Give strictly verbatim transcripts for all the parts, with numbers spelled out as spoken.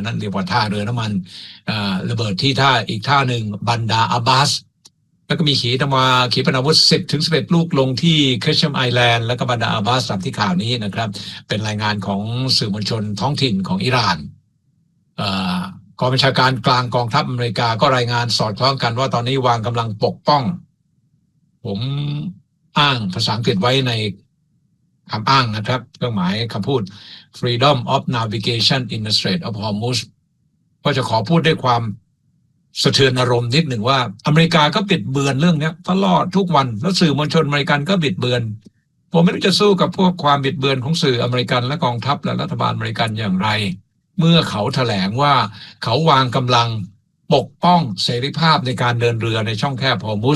นั่นเรียกว่าท่าเรือน้ำมันระเบิดที่ท่าอีกท่าหนึ่งบันดาอับบาสแล้วก็มีขีปนาวุธขีปนาวุธสิบถึงสิบเอ็ดลูกลงที่เคชัมไอแลนด์แล้วก็บันดาอับบาสตามที่ข่าวนี้นะครับเป็นรายงานของสื่อมวลชนท้องถิ่นของอิหร่านกองบัญชาการกลางกองทัพอเมริกาก็รายงานสอดคล้องกันว่าตอนนี้วางกำลังปกป้องผมอ้างภาษาอังกฤษไว้ในคำอ้างนะครับเครื่องหมายคำพูด freedom of navigation in the Strait of Hormuz ก็จะขอพูดด้วยความสะเทือนอารมณ์นิดหนึ่งว่าอเมริกาก็บิดเบือนเรื่องนี้ตลอดทุกวันแล้วสื่อมวลชนอเมริกันก็บิดเบือนผมไม่รู้จะสู้กับพวกความบิดเบือนของสื่ออเมริกันและกองทัพและรัฐบาลอเมริกันอย่างไรเมื่อเขาแถลงว่าเขาวางกำลังปกป้องเสรีภาพในการเดินเรือในช่องแคบฮอร์มุซ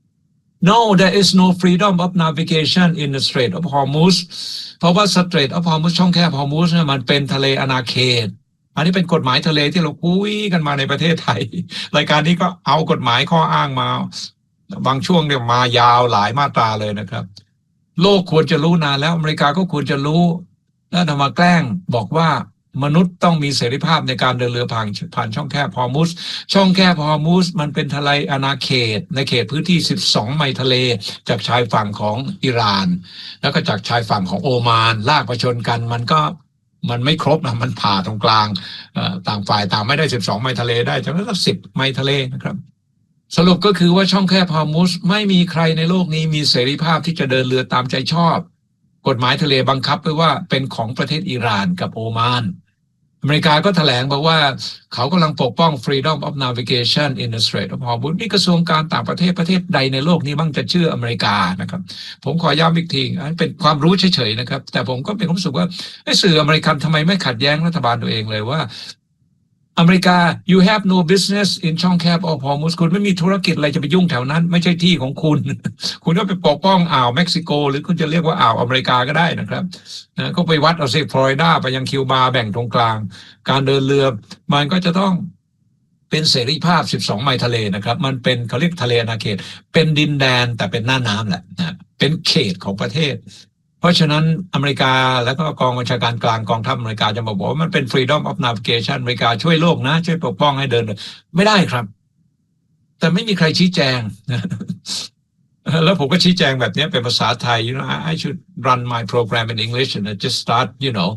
No there is no freedom of navigation in the Strait of Hormuz เพราะว่า Strait of Hormuz ช่องแคบฮอร์มุซเนี่ยมันเป็นทะเลอาณาเขตอันนี้เป็นกฎหมายทะเลที่เราคุยกันมาในประเทศไทยรายการนี้ก็เอากฎหมายข้ออ้างมาบางช่วงเนี่ยมายาวหลายมาตราเลยนะครับโลกควรจะรู้นานแล้วอเมริกาก็ควรจะรู้แล้วทำมาแกล้งบอกว่ามนุษย์ต้องมีเสรีภาพในการเดินเรือผ่านผ่านช่องแคบฮอร์มุซช่องแคบฮอร์มุซมันเป็นทะเลอาณาเขตในเขตพื้นที่สิบสองไมล์ทะเลจากชายฝั่งของอิหร่านแล้วก็จากชายฝั่งของโอมานลากประชนกันมันก็มันไม่ครบนะมันผ่าตรงกลางต่างฝ่ายต่างไม่ได้สิบสองไมล์ทะเลได้จำนวนสักสิบไมล์ทะเลนะครับสรุปก็คือว่าช่องแคบฮอร์มุซไม่มีใครในโลกนี้มีเสรีภาพที่จะเดินเรือตามใจชอบกฎหมายทะเลบังคับไว้ว่าเป็นของประเทศอิหร่านกับโอมานอเมริกาก็แถลงบอกว่าเขากำลังปกป้อง freedom of navigation in the Strait of Hormuz นี่กระทรวงการต่างประเทศประเทศใดในโลกนี้บ้างจะเชื่ออเมริกานะครับผมขอย้ำอีกทีเป็นความรู้เฉยๆนะครับแต่ผมก็เป็นความรู้สึกว่าไอ้สื่ออเมริกันทำไมไม่ขัดแย้งรัฐบาลตัวเองเลยว่าอเมริกา you have no business in ช่องแคบ of Hormuz คุณไม่มีธุรกิจอะไรจะไปยุ่งแถวนั้นไม่ใช่ที่ของคุณคุณก็ไปปกป้องอ่าวเม็กซิโกหรือคุณจะเรียกว่าอ่าวอเมริกาก็ได้นะครับนะก็ไปวัดเอาสิฟลอริดาไปยังคิวบาแบ่งตรงกลางการเดินเรือมันก็จะต้องเป็นเสรีภาพสิบสองไมล์ทะเลนะครับมันเป็นเขาเรียกทะเลอาณาเขตเป็นดินแดนแต่เป็นหน้าน้ำแหละนะเป็นเขตของประเทศเพราะฉะนั้นอเมริกาแล้วก็กองบัญชาการกลางกองทัพอเมริกาจะมาบอกว่ามันเป็น freedom of navigation อเมริกาช่วยโลกนะช่วยปกป้องให้เดินไม่ได้ครับแต่ไม่มีใครชี้แจงแล้วผมก็ชี้แจงแบบนี้เป็นภาษาไทย you know I should run my program in English and just start you know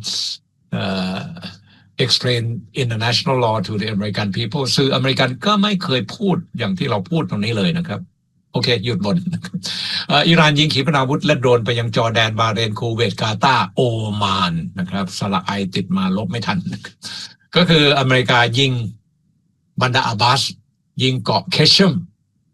uh, explain international law to the American people สื่ออเมริกันก็ไม่เคยพูดอย่างที่เราพูดตรงนี้เลยนะครับโอเคหยุดบนอิหร่านยิงขีปนาวุธและโดรนไปยังจอร์แดนบาห์เรนคูเวตกาตาร์โอมานนะครับสระไอติดมาลบไม่ทันก็คืออเมริกายิงบันดาอับบาสยิงเกาะเคชัม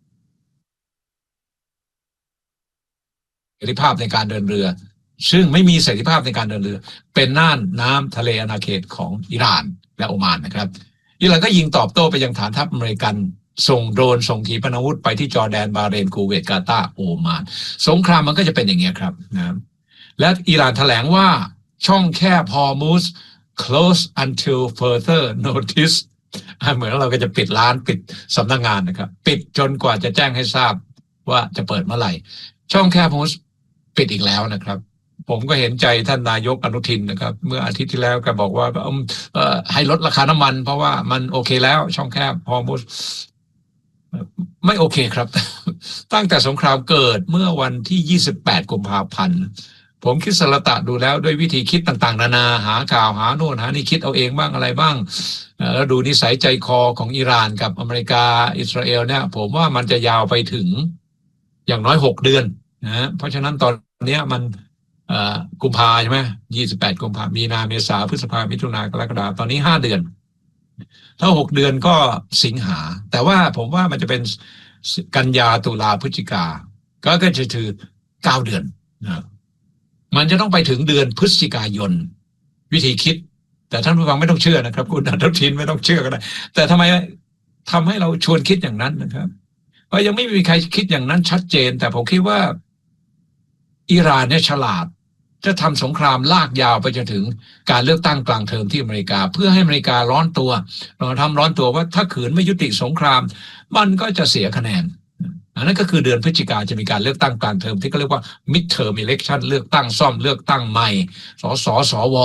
เสรีภาพในการเดินเรือซึ่งไม่มีเสรีภาพในการเดินเรือเป็นน่านน้ำทะเลอาณาเขตของอิหร่านและโอมานนะครับอิหร่านก็ยิงตอบโต้ไปยังฐานทัพอเมริกันส่งโดรนส่งขีปนาวุธไปที่จอร์แดนบาห์เรนคูเวตกาตาร์โอมานสงครามมันก็จะเป็นอย่างเงี้ยครับนะและอิหร่านแถลงว่าช่องแคบฮอร์มุซ close until further notice เหมือนเราก็จะปิดร้านปิดสำนักงานนะครับปิดจนกว่าจะแจ้งให้ทราบว่าจะเปิดเมื่อไหร่ช่องแคบฮอร์มุซปิดอีกแล้วนะครับผมก็เห็นใจท่านนายกอนุทินนะครับเมื่ออาทิตย์ที่แล้วก็บอกว่าเอ่อให้ลดราคาน้ำมันเพราะว่ามันโอเคแล้วช่องแคบฮอร์มุซไม่โอเคครับตั้งแต่สงครามเกิดเมื่อวันที่ยี่สิบแปดกุมภาพันธ์ผมคิดสรตะดูแล้วด้วยวิธีคิดต่างๆนานาหาข่าวหาโน่นหานี่คิดเอาเองบ้างอะไรบ้างแล้วดูนิสัยใจคอของอิหร่านกับอเมริกาอิสราเอลเนี่ยผมว่ามันจะยาวไปถึงอย่างน้อยหกเดือนนะเพราะฉะนั้นตอนนี้มันกุมภาใช่ไหมยี่สิบแปดกุมภามีนาเมษาพฤษภามิถุนากรกฎาตอนนี้ห้าเดือนถ้าหกเดือนก็สิงหาแต่ว่าผมว่ามันจะเป็นกันยาตุลาพฤศจิกาก็ก็จะถือเก้าเดือนนะมันจะต้องไปถึงเดือนพฤศจิกายนวิธีคิดแต่ท่านผู้ฟังไม่ต้องเชื่อนะครับคุณอนุทินไม่ต้องเชื่อก็ได้แต่ทำไมทำให้เราชวนคิดอย่างนั้นนะครับเพราะยังไม่มีใครคิดอย่างนั้นชัดเจนแต่ผมคิดว่าอิหร่านเนี่ยฉลาดจะทำสงครามลากยาวไปจนถึงการเลือกตั้งกลางเทอมที่อเมริกาเพื่อให้อเมริการ้อนตัวเราทำร้อนตัวว่าถ้าขืนไม่ยุติสงครามมันก็จะเสียคะแนนอันนั้นก็คือเดือนพฤศจิกาจะมีการเลือกตั้งกลางเทอมที่เขาเรียกว่า mid term election เลือกตั้งซ่อมเลือกตั้งใหม่สสสว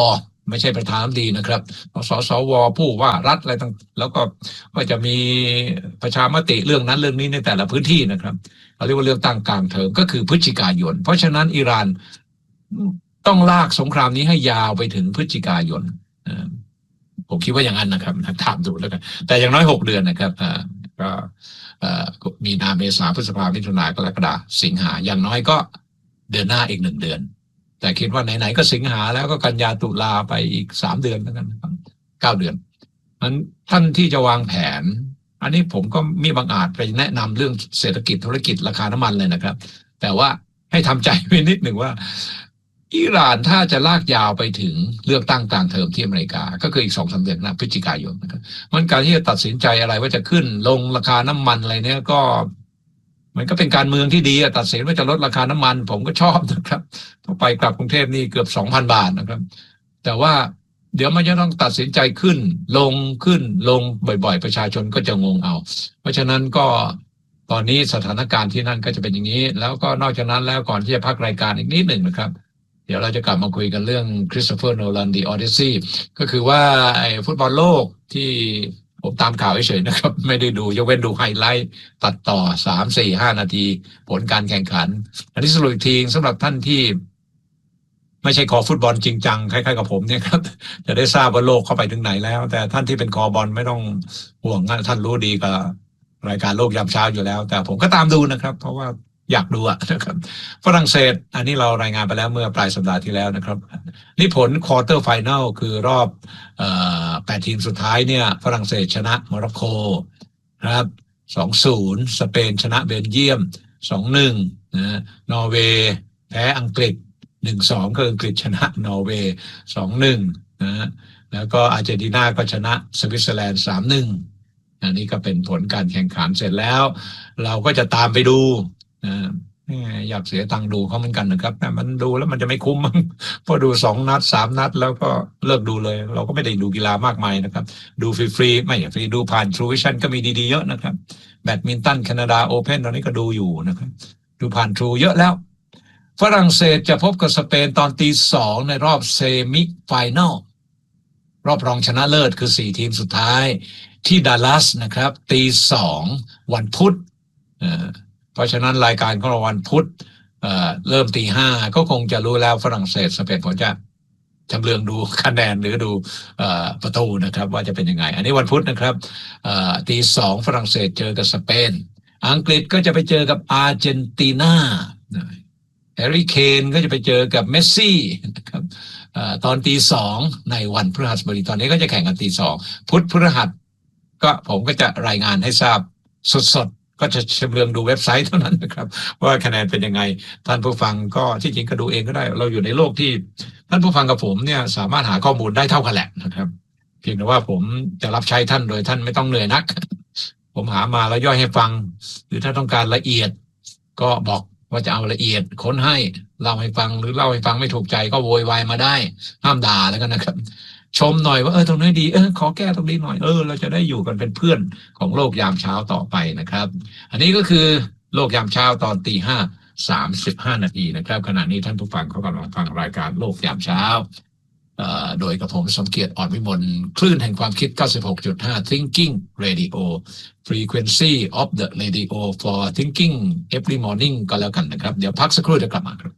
ไม่ใช่ประธานาธิบดีนะครับสสวผู้ว่ารัฐอะไรต่างแล้วก็ก็จะมีประชามติเรื่องนั้นเรื่องนี้ในแต่ละพื้นที่นะครับเราเรียกว่าเลือกตั้งกลางเทอมก็คือพฤศจิกายนเพราะฉะนั้นอิหร่านต้องลากสงครามนี้ให้ยาวไปถึงพฤศจิกายนผมคิดว่าอย่างนั้นนะครับถามดูแล้วกันแต่อย่างน้อยหกเดือนนะครับก็มีนาเมษาพฤษภามิถุนากรกฎาสิงหาอย่างน้อยก็เดือนหน้าอีกหนึ่งเดือนแต่คิดว่าไหนๆก็สิงหาแล้วก็กันยาตุลาไปอีกสามเดือนแล้วกันเก้าเดือนนั้นท่านที่จะวางแผนอันนี้ผมก็มีบางอาจไปแนะนำเรื่องเศรษฐกิจธุรกิจราคาน้ำมันเลยนะครับแต่ว่าให้ทำใจไว้นิดหนึ่งว่าอิหร่านถ้าจะลากยาวไปถึงเลือกตั้งกลางเทอมที่อเมริกาก็คืออีกสองสามเดือนนะพฤศจิกายนนะครับมันการที่จะตัดสินใจอะไรว่าจะขึ้นลงราคาน้ำมันอะไรเนี่ยก็มันก็เป็นการเมืองที่ดีตัดสินว่าจะลดราคาน้ำมันผมก็ชอบนะครับต้องไปกลับกรุงเทพนี่เกือบ สองพัน บาทนะครับแต่ว่าเดี๋ยวมันจะต้องตัดสินใจขึ้นลงขึ้นลงบ่อยๆประชาชนก็จะงงเอาเพราะฉะนั้นก็ตอนนี้สถานการณ์ที่นั่นก็จะเป็นอย่างนี้แล้วก็นอกจากนั้นแล้วก่อนที่จะพักรายการอีกนิดหนึ่งนะครับเดี๋ยวเราจะกลับมาคุยกันเรื่องคริสโตเฟอร์โนแลน The Odyssey ก็คือว่าไอ้ฟุตบอลโลกที่ผมตามข่าวเฉยๆนะครับไม่ได้ดูยกเว้นดูไฮไลท์ตัดต่อสาม สี่ ห้านาทีผลการแข่งขันอันนี้สรุปอีกทีสำหรับท่านที่ไม่ใช่คอฟุตบอลจริงจังคล้ายๆกับผมเนี่ยครับจะได้ทราบว่าโลกเข้าไปถึงไหนแล้วแต่ท่านที่เป็นคอบอลไม่ต้องห่วงท่านรู้ดีกับรายการโลกยามเช้าอยู่แล้วแต่ผมก็ตามดูนะครับเพราะว่าอยากดูอะนะครับฝรั่งเศสอันนี้เรารายงานไปแล้วเมื่อปลายสัปดาห์ที่แล้วนะครับนี่ผลควอเตอร์ไฟแนลคือรอบเอ่อแปดทีมสุดท้ายเนี่ยฝรั่งเศสชนะโมร็อกโกครับ สองศูนย์ สเปนชนะเบลเยียม สองหนึ่ง นะนอร์เวย์แพ้อังกฤษ หนึ่งสอง ก็อังกฤษชนะนอร์เวย์ สองหนึ่ง นะแล้วก็อาร์เจนตินาก็ชนะสวิตเซอร์แลนด์ สามหนึ่ง อันนี้ก็เป็นผลการแข่งขันเสร็จแล้วเราก็จะตามไปดูอยากเสียตังค์ดูเขาเหมือนกันนะครับแต่มันดูแล้วมันจะไม่คุ้มพอดูสองนัดสามนัดแล้วก็เลิกดูเลยเราก็ไม่ได้ดูกีฬามากมายนะครับดูฟรีๆไม่ฟรีดูผ่าน True Vision ก็มีดีๆเยอะนะครับแบดมินตันแคนาดาโอเพ่นตอนนี้ก็ดูอยู่นะครับดูผ่าน True เยอะแล้วฝรั่งเศสจะพบกับสเปนตอนตีสองในรอบเซมิไฟแนลรอบรองชนะเลิศคือสี่ทีมสุดท้ายที่ดัลลัสนะครับตีสองวันพุธเพราะฉะนั้นรายการของเราวันพุธ เ, เริ่มตีห้าก็คงจะรู้แล้วฝรั่งเศสสเปนผมจะจำเรืองดูคะแนนหรือดูประตูนะครับว่าจะเป็นยังไงอันนี้วันพุธนะครับตีสองฝรั่งเศสเจอกับสเปนอังกฤษก็จะไปเจอกับอาร์เจนตินาแฮร์รี่เคนก็จะไปเจอกับเมสซี่นะครับตอนตีสองในวันพฤหัสบดีตอนนี้ก็จะแข่งกันตีสองพุธพฤหัสก็ผมก็จะรายงานให้ทราบสดๆก็จะเชื่อมเรื่องดูเว็บไซต์เท่านั้นนะครับว่าคะแนนเป็นยังไงท่านผู้ฟังก็ที่จริงก็ดูเองก็ได้เราอยู่ในโลกที่ท่านผู้ฟังกับผมเนี่ยสามารถหาข้อมูลได้เท่ากันแหละนะครับเพียงแต่ว่าผมจะรับใช้ท่านโดยท่านไม่ต้องเหนื่อยนักผมหามาแล้วย่อยให้ฟังหรือถ้าต้องการละเอียดก็บอกว่าจะเอาละเอียดค้นให้เล่าให้ฟังหรือเล่าให้ฟังไม่ถูกใจก็โวยวายมาได้ห้ามด่าแล้วกันนะครับชมหน่อยว่าเออตรงนี้ดีเออขอแก้ตรงนี้หน่อยเออเราจะได้อยู่กันเป็นเพื่อนของโลกยามเช้าต่อไปนะครับอันนี้ก็คือโลกยามเช้าตอนตีห้าสามสิบห้านาทีนะครับขณะนี้ท่านผู้ฟังเขากำลังฟังรายการโลกยามเช้าโดยกับผมสมเกียรติอ่อนวิมลคลื่นแห่งความคิด เก้าสิบหกจุดห้า Thinking Radio Frequency of the Radio for Thinking Every Morning ก็แล้วกันนะครับเดี๋ยวพักสักครู่จะกลับมาครับ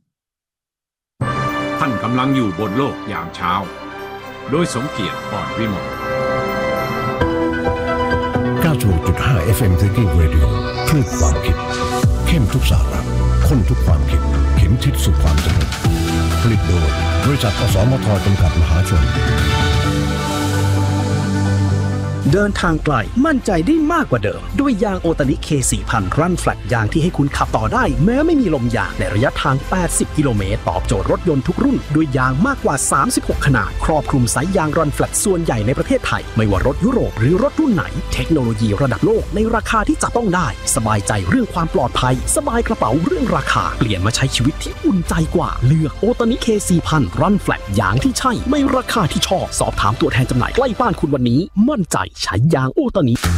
ท่านกำลังอยู่บนโลกยามเช้าโดยสมเกียรติอ่อนวิมลเก้าสิบหกจุดห้า เอฟ เอ็ม Thinking Radio คลื่นความคิดเข้มทุกสาระข้นทุกความคิดเข็มทิศสู่ความสงบผลิตโดยบริษัทอสมทจำกัดมหาชนเดินทางไกลมั่นใจได้มากกว่าเดิมด้วยยางโอตานิ เค สี่พัน รันแฟลตยางที่ให้คุณขับต่อได้แม้ไม่มีลมยางในระยะทางแปดสิบกิโลเมตรตอบโจทย์รถยนต์ทุกรุ่นด้วยยางมากกว่าสามสิบหกขนาดครอบคลุมสายยางรันแฟลตส่วนใหญ่ในประเทศไทยไม่ว่ารถยุโรปหรือรถรุ่นไหนเทคโนโลยีระดับโลกในราคาที่จับต้องได้สบายใจเรื่องความปลอดภัยสบายกระเป๋าเรื่องราคาเปลี่ยนมาใช้ชีวิตที่อุ่นใจกว่าเลือกโอตานิ เค สี่พัน รันแฟลตยางที่ใช่ในราคาที่ชอบสอบถามตัวแทนจำหน่ายใกล้บ้านคุณวันนี้มั่นใจใช้ยางโอตานิ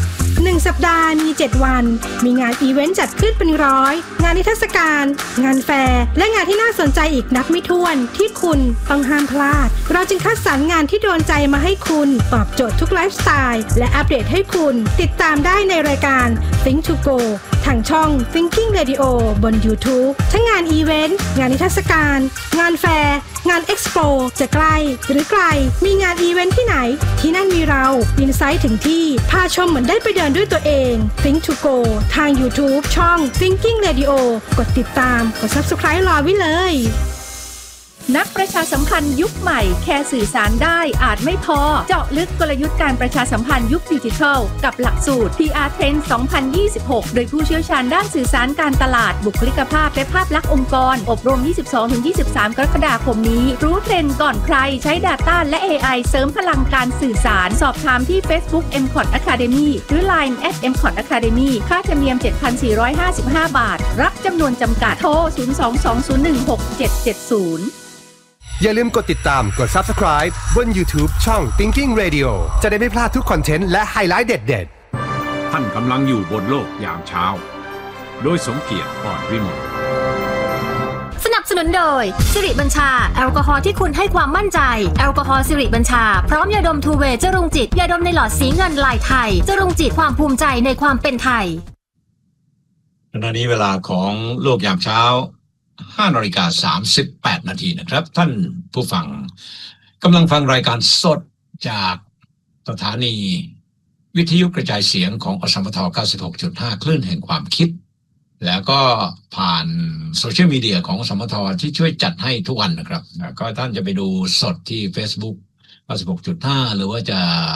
หนึ่งสัปดาห์มีเจ็ดวันมีงานอีเวนต์จัดขึ้นเป็นร้อยงานนิทรรศการงานแฟร์และงานที่น่าสนใจอีกนับไม่ถ้วนที่คุณต้องห้ามพลาดเราจึงคัดสรรงานที่โดนใจมาให้คุณตอบโจทย์ทุกไลฟ์สไตล์และอัปเดตให้คุณติดตามได้ในรายการ Think to Go ทางช่อง Thinking Radio บน YouTube ทั้งงานอีเวนต์งานนิทรรศการงานแฟร์งานเอ็กซ์โปจะใกล้หรือไกลมีงานอีเวนต์ที่ไหนที่นั่นมีเราอินไซต์ถึงที่พาชมเหมือนได้ไปเดินด้วยตัวเอง Think to Go ทาง YouTube ช่อง Thinking Radio กดติดตามกด Subscribe รอไว้เลยนักประชาสัมพันธ์ยุคใหม่แค่สื่อสารได้อาจไม่พอเจาะลึกกลยุทธ์การประชาสัมพันธ์ยุคดิจิทัลกับหลักสูตร พี อาร์ Trend สองพันยี่สิบหกโดยผู้เชี่ยวชาญด้านสื่อสารการตลาดบุคลิกภาพและภาพลักษณ์องค์กรอบรม ยี่สิบสองถึงยี่สิบสาม กรกฎาคมนี้รู้เทรนด์ก่อนใครใช้ Data และ เอ ไอ เสริมพลังการสื่อสารสอบถามที่ Facebook เอ็ม คอท Academy หรือ ไลน์ แอท เอ็ม คอท Academy ค่าธรรมเนียม เจ็ดพันสี่ร้อยห้าสิบห้า บาทรับจำนวนจำกัดโทรศูนย์ สอง สอง ศูนย์ หนึ่ง หก เจ็ด เจ็ด ศูนย์อย่าลืมกดติดตามกด Subscribe บน YouTube ช่อง Thinking Radio จะได้ไม่พลาดทุกคอนเทนต์และไฮไลท์เด็ดๆท่านกำลังอยู่บนโลกยามเช้าโดยสมเกียรติอ่อนวิมลสนับสนุนโดยสิริบัญชาแอลกอฮอล์ที่คุณให้ความมั่นใจแอลกอฮอล์สิริบัญชาพร้อมยาดมทูเวย์จรุงจิตยาดมในหลอดสีเงินลายไทยจรุงจิตความภูมิใจในความเป็นไทยขณะนี้เวลาของโลกยามเช้าห้านาฬิกาสามสิบแปดนาทีนะครับท่านผู้ฟังกำลังฟังรายการสดจากสถานีวิทยุกระจายเสียงของอสมท เก้าสิบหกจุดห้า คลื่นแห่งความคิดแล้วก็ผ่านโซเชียลมีเดียของอสมทที่ช่วยจัดให้ทุกวันนะครับก็ท่านจะไปดูสดที่ Facebook เก้าสิบหกจุดห้า หรือว่าจะ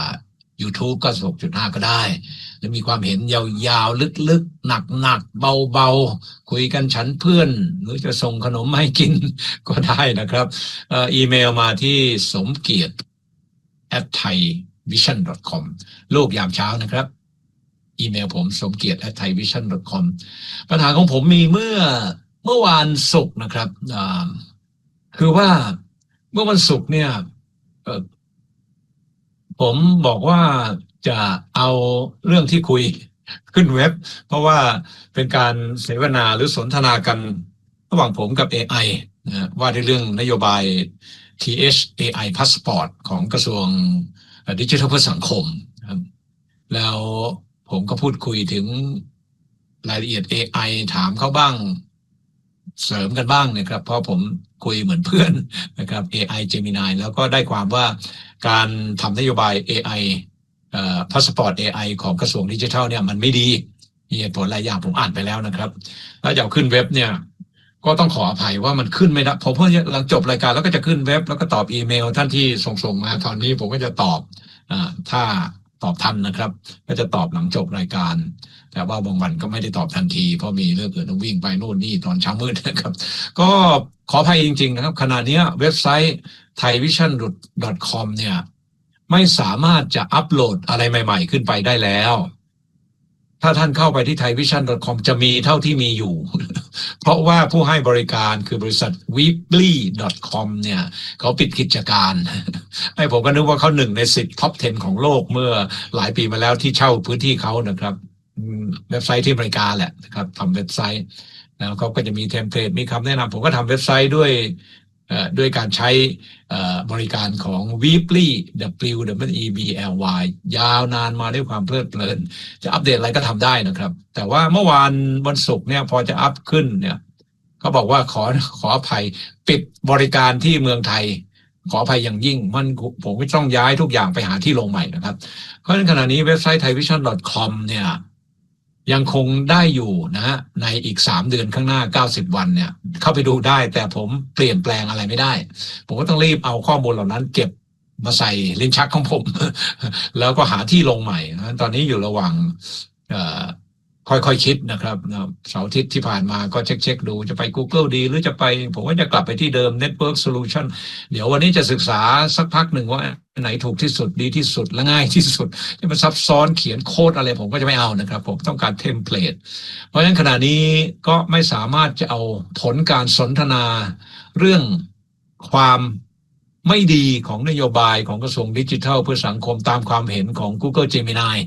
YouTube เก้าสิบหกจุดห้า ก็ได้และมีความเห็นยาวๆลึกๆหนักๆเบาๆคุยกันฉันเพื่อนหรือจะส่งขนมมาให้กินก็ได้นะครับเอ่ออีเมลมาที่สมเกียรติ แอท ไทยวิชั่น ดอท คอม โลกยามเช้านะครับอีเมลผมสมเกียรติ แอท ไทยวิชั่น ดอท คอม ปัญหาของผมมีเมื่อเมื่อวานศุกร์นะครับอ่าคือว่าเมื่อวันศุกร์เนี่ยเอ่อผมบอกว่าจะเอาเรื่องที่คุยขึ้นเว็บเพราะว่าเป็นการเสวนาหรือสนทนากันระหว่างผมกับ เอ ไอ นะว่าในเรื่องนโยบาย ที เอช เอ ไอ Passport ของกระทรวงดิจิทัลเพื่อสังคมครับแล้วผมก็พูดคุยถึงรายละเอียด เอ ไอ ถามเขาบ้างเสริมกันบ้างนะครับเพราะผมคุยเหมือนเพื่อนนะครับ เอ ไอ Gemini แล้วก็ได้ความว่าการทำนโยบาย เอ ไอ เอ่อพาสปอร์ต เอ ไอ ของกระทรวงดิจิทัลเนี่ยมันไม่ดีมีเหตุผลหลายอย่างผมอ่านไปแล้วนะครับแล้วจะเอาขึ้นเว็บเนี่ยก็ต้องขออภัยว่ามันขึ้นไม่ได้ผมเพิ่งหลังจบรายการแล้วก็จะขึ้นเว็บแล้วก็ตอบอีเมลท่านที่ส่งส่งมาตอนนี้ผมก็จะตอบอ่าถ้าตอบทันนะครับก็จะตอบหลังจบรายการแต่ว่าบางวันก็ไม่ได้ตอบทันทีเพราะมีเรื่องอื่นต้องวิ่งไปโน่นนี่ตอนเช้ามืดนะครับก็ขออภัยจริงๆนะครับขณะนี้เว็บไซต์ ไทยวิชั่น ดอท คอม เนี่ยไม่สามารถจะอัปโหลดอะไรใหม่ๆขึ้นไปได้แล้วถ้าท่านเข้าไปที่ ไทยวิชั่น ดอท คอม จะมีเท่าที่มีอยู่ เพราะว่าผู้ให้บริการคือบริษัท วีบลี ดอท คอม เนี่ยเขาปิดกิจการ ให้ผมก็นึกว่าเขาหนึ่งในสิบท็อปสิบของโลกเมื่อหลายปีมาแล้วที่เช่าพื้นที่เขานะครับเว็บไซต์ที่อเมริกาแหละนะครับทำเว็บไซต์แล้วเขาก็จะมีเทมเพลตมีคำแนะนำผมก็ทำเว็บไซต์ด้วยด้วยการใช้บริการของ Weebly ดับเบิลยู ดับเบิลยู อี บี แอล วาย ยาวนานมาด้วยความเพลิดเพลินจะอัปเดตอะไรก็ทำได้นะครับแต่ว่าเมื่อวานวันศุกร์เนี่ยพอจะอัพขึ้นเนี่ยเขาบอกว่าขอขออภัยปิดบริการที่เมืองไทยขออภัยอย่างยิ่งมันผมก็ต้องย้ายทุกอย่างไปหาที่ลงใหม่นะครับเพราะฉะนั้นขณะนี้เว็บไซต์ ไทยวิชั่น ดอท คอม เนี่ยยังคงได้อยู่นะฮะในอีกสามเดือนข้างหน้าเก้าสิบวันเนี่ยเข้าไปดูได้แต่ผมเปลี่ยนแปลงอะไรไม่ได้ผมก็ต้องรีบเอาข้อมูลเหล่านั้นเก็บมาใส่ลิ้นชักของผม แล้วก็หาที่ลงใหม่นะตอนนี้อยู่ระหว่างเอ่อค่อยๆ ค, คิดนะครับเสาร์อาทิตย์ที่ผ่านมาก็เช็คๆดูจะไป Google ดีหรือจะไปผมก็จะกลับไปที่เดิม Network Solution เดี๋ยววันนี้จะศึกษาสักพักหนึ่งว่าไหนถูกที่สุดดีที่สุดและง่ายที่สุดจะมาซับซ้อนเขียนโค้ดอะไรผมก็จะไม่เอานะครับผมต้องการเทมเพลตเพราะฉะนั้นขณะนี้ก็ไม่สามารถจะเอาผลการสนทนาเรื่องความไม่ดีของนโยบายของกระทรวงดิจิทัลเพื่อสังคมตามความเห็นของ Google Gemini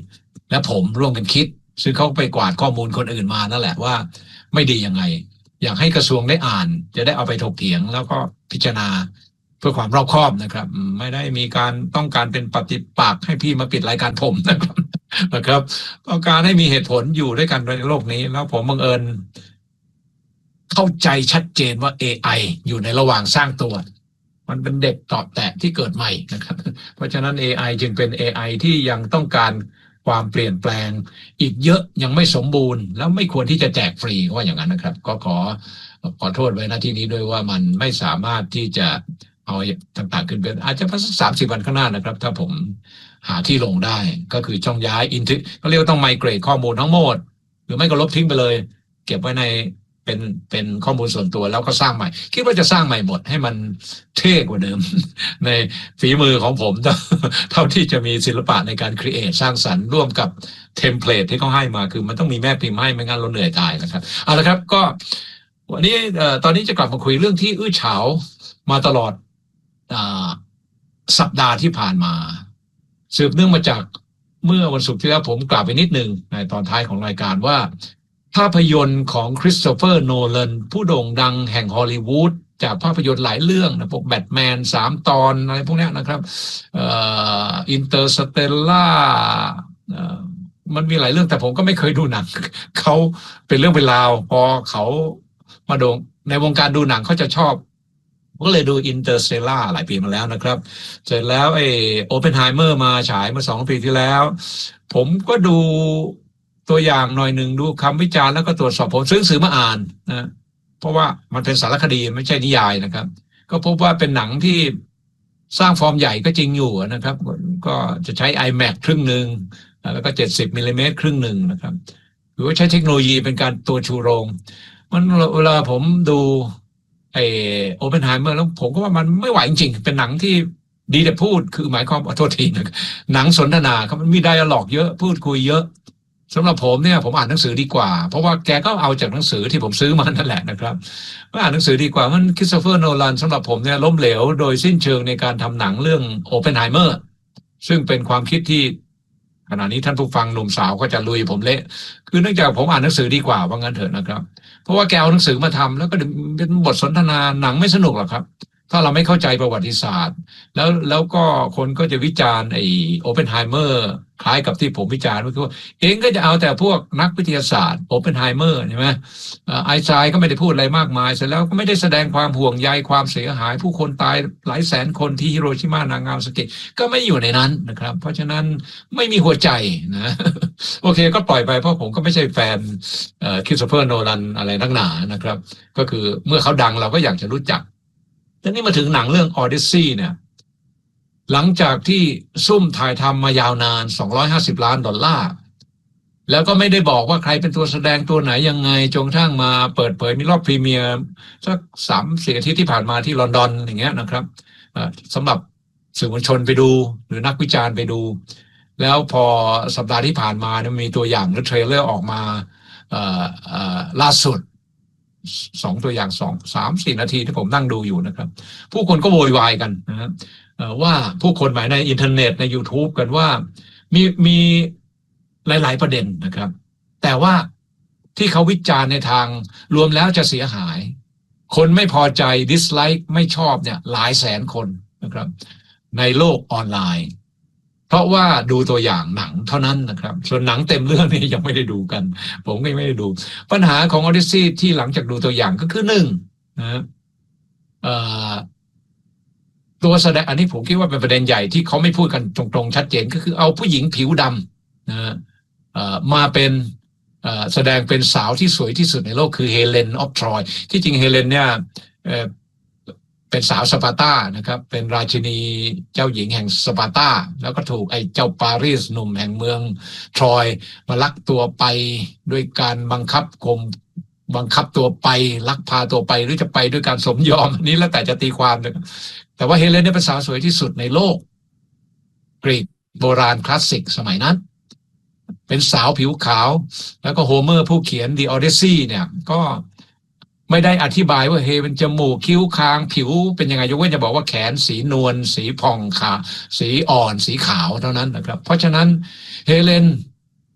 และผมร่วมกันคิดซึ่งเขาไปกวาดข้อมูลคนอื่นมานั่นแหละว่าไม่ดียังไงอยากให้กระทรวงได้อ่านจะได้เอาไปถกเถียงแล้วก็พิจารณาเพื่อความรอบคอบนะครับไม่ได้มีการต้องการเป็นปฏิปักษ์ให้พี่มาปิดรายการผมนะครับนะครับต้องการให้มีเหตุผลอยู่ด้วยกันในโลกนี้แล้วผมบังเอิญเข้าใจชัดเจนว่า เอ ไอ อยู่ในระหว่างสร้างตัวมันเป็นเด็กตอบแตะที่เกิดใหม่นะครับเพราะฉะนั้น เอ ไอ จึงเป็น เอ ไอ ที่ยังต้องการความเปลี่ยนแปลงอีกเยอะยังไม่สมบูรณ์แล้วไม่ควรที่จะแจกฟรีว่าอย่างนั้นนะครับก็ขอขอโทษไว้ณที่นี้ด้วยว่ามันไม่สามารถที่จะเอาต่างๆขึ้นเป็นอาจจะสักสามสิบวันข้างหน้านะครับถ้าผมหาที่ลงได้ก็คือช่องย้ายอินทิก็เรียกว่าต้องไมเกรดข้อมูลทั้งหมดหรือไม่ก็ลบทิ้งไปเลยเก็บไว้ในเป็นเป็นข้อมูลส่วนตัวแล้วก็สร้างใหม่คิดว่าจะสร้างใหม่หมดให้มันเท่กว่าเดิม ในฝีมือของผมเท่าที่จะมีศิลปะในการครีเอทสร้างสรรค์ร่วมกับเทมเพลตที่เขาให้มาคือมันต้องมีแม่พิมพ์ให้ไม่งั้นเราเหนื่อยตายนะครับเอาละครับก็วันนี้ตอนนี้จะกลับมาคุยเรื่องที่อื้อฉาวมาตลอดสัปดาห์ที่ผ่านมาสืบเนื่องมาจากเมื่อวันศุกร์ที่แล้วผมกล่าวไปนิดหนึ่งในตอนท้ายของรายการว่าภาพยนตร์ของคริสโตเฟอร์โนแลนผู้โด่งดังแห่งฮอลลีวูดจากภาพยนตร์หลายเรื่องนะพวกแบทแมนสามตอนอะไรพวกนี้นะครับเอ่ออินเตอร์สเตลล่าเอ่อมันมีหลายเรื่องแต่ผมก็ไม่เคยดูหนังเขาเป็นเรื่องเป็นราวพอเขามาโด่งในวงการดูหนังเขาจะชอบก็เลยดูอินเตอร์สเตลล่าหลายปีมาแล้วนะครับเสร็จแล้วไอ้โอเพนไฮเมอร์มาฉายเมื่อสองปีที่แล้วผมก็ดูตัวอย่างหน่อยหนึ่งดูคำวิจารณ์แล้วก็ตรวจสอบผมซื้อสื่อมาอ่านนะเพราะว่ามันเป็นสารคดีไม่ใช่นิยายนะครับก็พบว่าเป็นหนังที่สร้างฟอร์มใหญ่ก็จริงอยู่นะครับก็จะใช้ ไอแม็ก ครึ่งหนึ่งแล้วก็เจ็ดสิบมิลลิเมตรครึ่งหนึ่งนะครับหรือว่าใช้เทคโนโลยีเป็นการตัวชูโรงมันเวลาผมดูไอโอเพนไฮเมอร์แล้วผมก็ว่ามันไม่ไหวจริงๆเป็นหนังที่ดีแต่พูดคือหมายความว่าโทษทีนะหนังสนทนาครับมันมีไดอะล็อกเยอะพูดคุยเยอะสำหรับผมเนี่ยผมอ่านหนังสือดีกว่าเพราะว่าแกก็เอาจากหนังสือที่ผมซื้อมานั่นแหละนะครับว่าอ่านหนังสือดีกว่ามันคริสโตเฟอร์โนแลนสำหรับผมเนี่ยล้มเหลวโดยสิ้นเชิงในการทำหนังเรื่องโอเพนไฮเมอร์ซึ่งเป็นความคิดที่ขณะนี้ท่านผู้ฟังหนุ่มสาวก็จะลุยผมเละคือเนื่องจากผมอ่านหนังสือดีกว่าว่างั้นเถอะนะครับเพราะว่าแกเอาหนังสือมาทำแล้วก็เป็นบทสนทนาหนังไม่สนุกหรอกครับถ้าเราไม่เข้าใจประวัติศาสตร์แล้วแล้วก็คนก็จะวิจารณ์ไอ้โอเพนไฮเมอร์คล้ายกับที่ผมวิจารณ์ก็คือว่าเองก็จะเอาแต่พวกนักวิทยาศาสตร์โอเพนไฮเมอร์ใช่ไหมไอน์สไตน์ก็ไม่ได้พูดอะไรมากมายเสร็จแล้วก็ไม่ได้แสดงความห่วงใยความเสียหายผู้คนตายหลายแสนคนที่ฮิโรชิมานางาซากิก็ไม่อยู่ในนั้นนะครับเพราะฉะนั้นไม่มีหัวใจนะโอเคก็ปล่อยไปเพราะผมก็ไม่ใช่แฟนคริสโตเฟอร์โนแลนอะไรนักหนานะครับก็คือเมื่อเขาดังเราก็อยากจะรู้จักแต่นี่มาถึงหนังเรื่อง Odyssey เนี่ยหลังจากที่ซุ่มถ่ายทำมายาวนานสองร้อยห้าสิบล้านดอลลาร์แล้วก็ไม่ได้บอกว่าใครเป็นตัวแสดงตัวไหนยังไงจนกระทั่งมาเปิดเผยมีรอบพรีเมียร์สักสามสี่อาทิตย์ที่ผ่านมาที่ลอนดอนอย่างเงี้ยนะครับสำหรับสื่อมวลชนไปดูหรือนักวิจารณ์ไปดูแล้วพอสัปดาห์ที่ผ่านมาเนี่ยมีตัวอย่างหรือเทรลเลอร์ออกมาล่าสุดสองตัวอย่างสองสามสี่นาทีที่ผมนั่งดูอยู่นะครับผู้คนก็โวยวายกันนะครับว่าผู้คนหมายในอินเทอร์เน็ตใน YouTube กันว่ามีมีหลายๆประเด็นนะครับแต่ว่าที่เขาวิจารณ์ในทางรวมแล้วจะเสียหายคนไม่พอใจดิสไลค์ไม่ชอบเนี่ยหลายแสนคนนะครับในโลกออนไลน์เพราะว่าดูตัวอย่างหนังเท่านั้นนะครับส่วนหนังเต็มเรื่องนี่ยังไม่ได้ดูกันผมก็ไม่ได้ดูปัญหาของ Odyssey ที่หลังจากดูตัวอย่างก็คือหนึ่งนะตัวแสดงอันนี้ผมคิดว่าเป็นประเด็นใหญ่ที่เขาไม่พูดกันตรงๆชัดเจนก็คือเอาผู้หญิงผิวดำนะมาเป็นแสดงเป็นสาวที่สวยที่สุดในโลกคือเฮเลนออฟทรอยที่จริงเฮเลนเนี่ยเป็นสาวสปาร์ตานะครับเป็นราชินีเจ้าหญิงแห่งสปาร์ตาแล้วก็ถูกไอ้เจ้าปารีสหนุ่มแห่งเมืองทรอยมาลักตัวไปด้วยการบังคับข่มบังคับตัวไปลักพาตัวไปหรือจะไปด้วยการสมยอมอันนี้แล้วแต่จะตีความนะครับแต่ว่าเฮเลนเนี่ยเป็นสาวสวยที่สุดในโลกกรีกโบราณคลาสสิกสมัยนั้นเป็นสาวผิวขาวแล้วก็โฮเมอร์ผู้เขียน The Odyssey เนี่ยก็ไม่ได้อธิบายว่าเฮเป็นจมูกคิ้วคางผิวเป็นยังไงยกเว้นจะบอกว่าแขนสีนวลสีผ่องขาวสีอ่อนสีขาวเท่านั้นนะครับเพราะฉะนั้นเฮเลน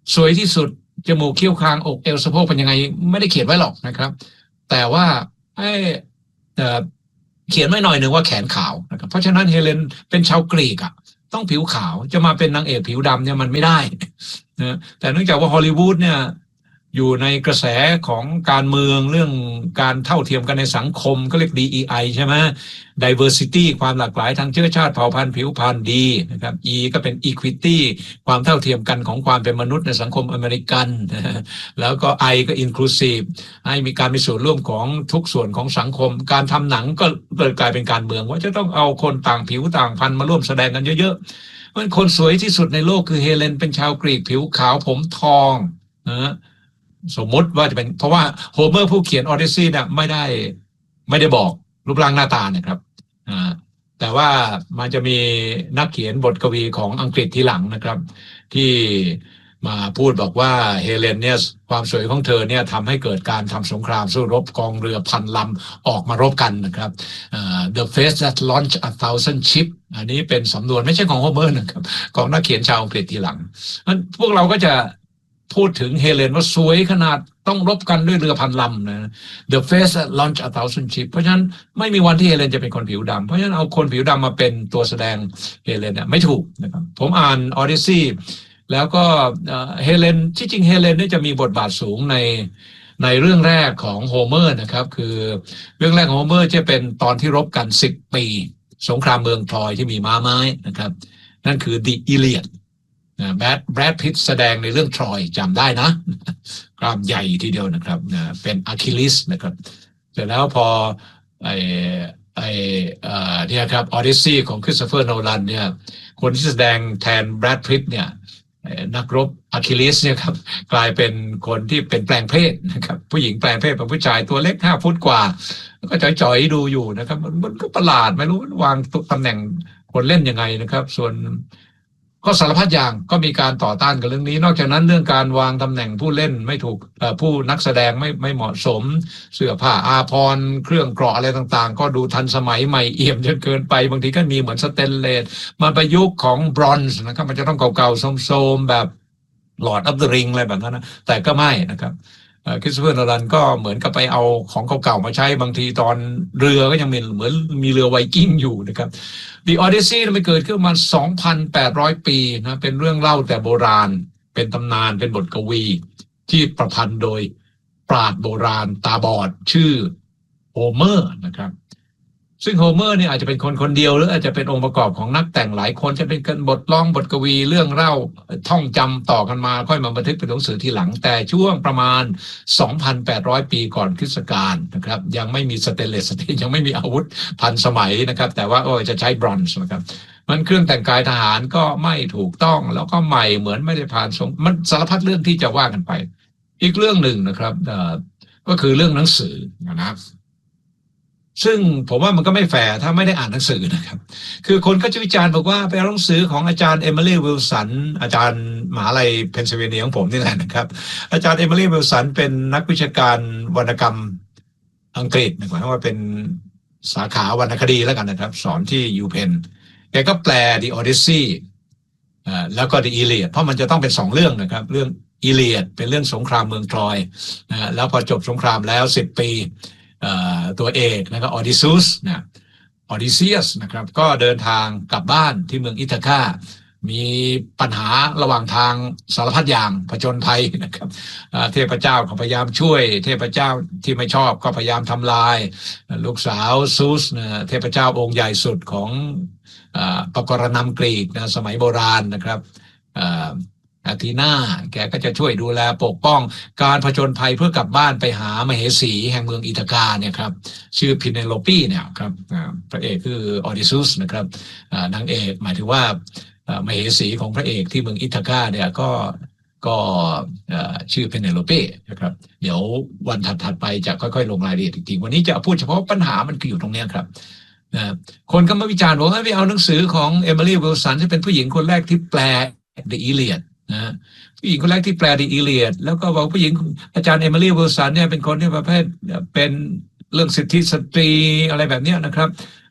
สวยที่สุดจมูกคิ้วคางอกเอวสะโพกเป็นยังไงไม่ได้เขียนไว้หรอกนะครับแต่ว่าให้เขียนไว้หน่อยหนึ่งว่าแขนขาวนะครับเพราะฉะนั้นเฮเลนเป็นชาวกรีกอ่ะต้องผิวขาวจะมาเป็นนางเอกผิวดำเนี่ยมันไม่ได้นะแต่เนื่องจากว่าฮอลลีวูดเนี่ยอยู่ในกระแสของการเมืองเรื่องการเท่าเทียมกันในสังคมก็เรียก ดี อี ไอ ใช่ไหม diversity ความหลากหลายทางเชื้อชาติเผ่าพันธุ์ผิวพรรณดีนะครับ E ก็เป็น equity ความเท่าเทียมกันของความเป็นมนุษย์ในสังคมอเมริกันแล้วก็ I ก็ inclusive ให้มีการมีส่วนร่วมของทุกส่วนของสังคมการทำหนังก็เลยกลายเป็นการเมืองว่าจะต้องเอาคนต่างผิวต่างพันธุ์มาร่วมแสดงกันเยอะๆมันคนสวยที่สุดในโลกคือเฮเลนเป็นชาวกรีกผิวขาวผมทองนะสมมติว่าจะเป็นเพราะว่าโฮเมอร์ผู้เขียนออดิซีเนี่ยไม่ได้ไม่ได้บอกรูปร่างหน้าตาเนี่ยครับอ่าแต่ว่ามันจะมีนักเขียนบทกวีของอังกฤษทีหลังนะครับที่มาพูดบอกว่าเฮเลนเนี่ยความสวยของเธอเนี่ยทำให้เกิดการทำสงครามสู้รบกองเรือพันลำออกมารบกันนะครับ uh, the face that launched a thousand ship อันนี้เป็นสำนวนไม่ใช่ของโฮเมอร์นะครับของนักเขียนชาวอังกฤษทีหลังนั้นพวกเราก็จะพูดถึงเฮเลนว่าสวยขนาดต้องรบกันด้วยเรือพันลำนะ The face that launched a thousand ship เพราะฉะนั้นไม่มีวันที่เฮเลนจะเป็นคนผิวดำเพราะฉะนั้นเอาคนผิวดำมาเป็นตัวแสดงเฮเลนเนี่ยไม่ถูกนะครับผมอ่านออดิซีแล้วก็เฮเลนที่จริงเฮเลนนี่จะมีบทบาทสูงในในเรื่องแรกของโฮเมอร์นะครับคือเรื่องแรกของโฮเมอร์จะเป็นตอนที่รบกันสิบปีสงครามเมืองทรอยที่มีม้าไม้นะครับนั่นคือ The Iliadนะแบดแบรดพิตต์แสดงในเรื่องทรอยจำได้นะกล้ามใหญ่ทีเดียวนะครับนะเป็นอะคิลลิสนะครับเสร็จแล้วพอไอไอเอ่อเนี่ยครับออดิซีของคริสโตเฟอร์โนแลนเนี่ยคนที่แสดงแทนแบรดพิตต์เนี่ยนักรบอะคิลลิสเนี่ยครับกลายเป็นคนที่เป็นแปลงเพศนะครับผู้หญิงแปลงเพศเป็นผู้ชายตัวเล็กห้าฟุตกว่าก็จ่อยๆดูอยู่นะครับมันก็ประหลาดไม่รู้วางตำแหน่งคนเล่นยังไงนะครับส่วนก็สารพัดอย่างก็มีการต่อต้านกับเรื่องนี้นอกจากนั้นเรื่องการวางตำแหน่งผู้เล่นไม่ถูกผู้นักแสดงไม่ไม่เหมาะสมเสื้อผ้าอาภรณ์เครื่องเกราะอะไรต่างๆก็ดูทันสมัยใหม่เอี่ยมจนเกินไปบางทีก็มีเหมือนสเตนเลสมาประยุกต์ของบรอนซ์นะครับมันจะต้องเก่าๆโทรมๆแบบลอร์ดออฟเดอะริงอะไรแบบนั้นนะแต่ก็ไม่นะครับคริสโตเฟอร์โนแลนก็เหมือนกับไปเอาของเก่าๆมาใช้บางทีตอนเรือก็ยังมีเหมือนมีเรือไวกิ้งอยู่นะครับ The Odyssey มันเกิดขึ้นมา สองพันแปดร้อย ปีนะเป็นเรื่องเล่าแต่โบราณเป็นตำนานเป็นบทกวีที่ประพันธ์โดยปราชญ์โบราณตาบอดชื่อโฮเมอร์นะครับซึ่งโฮเมอร์เนี่ยอาจจะเป็นคนคนเดียวหรืออาจจะเป็นองค์ประกอบของนักแต่งหลายคนจะเป็นบทร้องบทกวีเรื่องเล่าท่องจำต่อกันมาค่อยมาบันทึกเป็นหนังสือทีหลังแต่ช่วงประมาณ สองพันแปดร้อย ปีก่อนคริสตกาลนะครับยังไม่มีสเตนเลสสตีลยังไม่มีอาวุธพันสมัยนะครับแต่ว่าโอ้จะใช้บรอนซ์นะครับมันเครื่องแต่งกายทหารก็ไม่ถูกต้องแล้วก็ใหม่เหมือนไม่ได้ผ่านสงมันสารพัดเรื่องที่จะว่ากันไปอีกเรื่องหนึ่งนะครับก็คือเรื่องหนังสือนะครับซึ่งผมว่ามันก็ไม่แฟร์ถ้าไม่ได้อ่านหนังสือนะครับคือคนก็จะวิจารณ์บอกว่าไปเอาหนังสือของอาจารย์เอมิลี่วิลสันอาจารย์มหาลัยเพนซิลเวเนียของผมนี่แหละนะครับอาจารย์เอมิลี่วิลสันเป็นนักวิชาการวรรณกรรมอังกฤษนะครับว่าเป็นสาขาวรรณคดีแล้วกันนะครับสอนที่ยูเพนแกก็แปล The Odyssey อ่าแล้วก็ The Iliad เพราะมันจะต้องเป็นสองเรื่องนะครับเรื่อง Iliad เป็นเรื่องสงครามเมืองทรอยนะแล้วพอจบสงครามแล้วสิบปีตัวเอกแล้วก็ออดิซูสนะออดิเซียสนะครับก็เดินทางกลับบ้านที่เมืองอิธาคามีปัญหาระหว่างทางสารพัดอย่างผจญภัยนะครับเทพเจ้าก็พยายามช่วยเทพเจ้าที่ไม่ชอบก็พยายามทำลายลูกสาวซูสนะเทพเจ้าองค์ใหญ่สุดของปกรณำกรีกนะสมัยโบราณนะครับอาทีนาแกก็จะช่วยดูแลปกป้องการผจญภัยเพื่อกลับบ้านไปหามเหสีแห่งเมืองอิธาคาเนี่ยครับชื่อพินเนโลปีเนี่ยครับพระเอกคือออดิซุสนะครับนางเอกหมายถึงว่ามเหสีของพระเอกที่เมืองอิธาคาเนี่ยก็ก็ชื่อพินเนโลปีนะครับเดี๋ยววันถัดๆไปจะค่อยๆลงรายละเอียดจริงๆวันนี้จะพูดเฉพาะปัญหามันคืออยู่ตรงนี้ครับคนก็มาวิจารณ์บอกว่าไปเอาหนังสือของเอมิลี่วิลสันที่เป็นผู้หญิงคนแรกที่แปล The Iliadนะผู้หญิงคนแรกที่แปล The Iliad แล้วก็บอกผู้หญิงอาจารย์เอมิลี่วิลสันเนี่ยเป็นคนที่ประเภทเป็นเรื่องสิทธิสตรีอะไรแบบนี้นะครับ